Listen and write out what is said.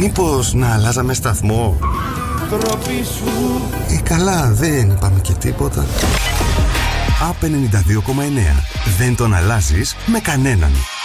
Μήπως να αλλάζαμε σταθμό? Καλά, δεν είπαμε και τίποτα. ΑΠ 92,9. Δεν τον αλλάζεις με κανέναν.